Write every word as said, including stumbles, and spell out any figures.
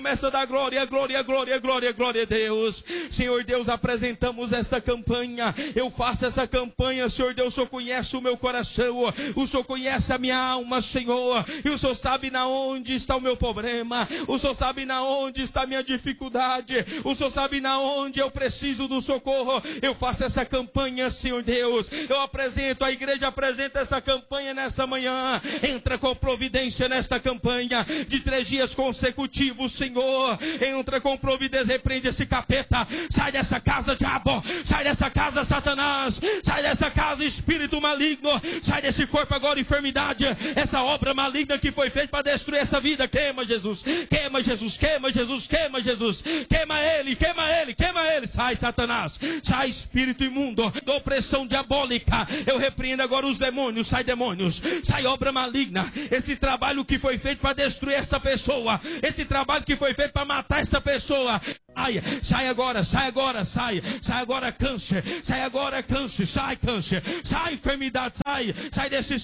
Começa a dar glória, glória, glória, glória, glória a Deus. Senhor Deus, apresentamos esta campanha. Eu faço essa campanha, Senhor Deus. O Senhor conhece o meu coração, o Senhor conhece a minha alma, Senhor. E o Senhor sabe na onde está o meu problema. O Senhor sabe na onde está a minha dificuldade. O Senhor sabe na onde eu preciso do socorro. Eu faço essa campanha, Senhor Deus. Eu apresento, a igreja apresenta essa campanha nessa manhã. Entra com providência nesta campanha de três dias consecutivos, Senhor. Senhor, entra com providência, repreende esse capeta, sai dessa casa, diabo, sai dessa casa, Satanás, sai dessa casa, espírito maligno, sai desse corpo agora, enfermidade, essa obra maligna que foi feita para destruir essa vida, queima Jesus, queima Jesus, queima Jesus, queima Jesus, queima ele, queima ele, queima ele, sai Satanás, sai espírito imundo, da opressão diabólica, eu repreendo agora os demônios, sai demônios, sai obra maligna, esse trabalho que foi feito para destruir essa pessoa, esse trabalho que foi feito para matar essa pessoa. Ai, sai agora, sai agora, sai, sai agora câncer, sai agora câncer, sai câncer, sai enfermidade, sai, sai desse